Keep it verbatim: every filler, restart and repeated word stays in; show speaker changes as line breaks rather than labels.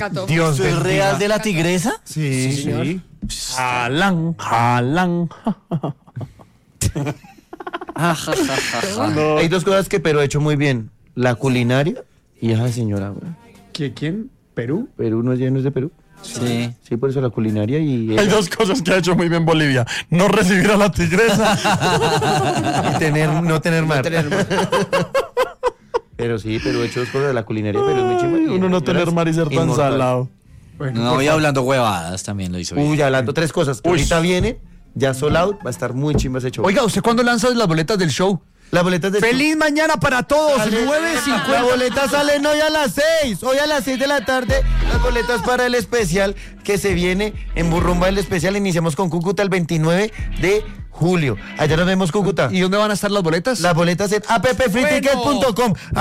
encantó.
Dios
¿Soy
bendiga.
real de la tigresa?
Sí,
Sí, señor.
sí. Jalan, jalan.
Hay dos cosas que Perú ha hecho muy bien. La culinaria y esa señora, güey.
¿Qui- ¿Quién? ¿Perú?
Perú no es, no es de Perú.
Sí.
Sí, por eso la culinaria y...
Hay dos cosas que ha hecho muy bien Bolivia. No recibir a la tigresa.
y tener, no tener mar. Pero sí, Perú ha hecho dos cosas de la culinaria, pero es muy chimba. y-
Uno no tener mar y ser tan
inmortal.
salado.
No, y hablando huevadas también lo hizo bien.
Uy, hablando tres cosas. Que
Uy.
ahorita viene, ya sold out, va a estar muy chimba ese show.
Oiga, ¿usted cuándo lanza las boletas del show?
las boletas de...
¡Feliz mañana para todos! nueve
La
cincuenta.
boleta salen hoy a las seis, hoy a las seis de la tarde, las boletas para el especial que se viene en Burrumba. El especial iniciamos con Cúcuta el veintinueve de julio. Allá nos vemos, Cúcuta.
¿Y dónde van a estar las boletas?
Las boletas en app free ticket punto com.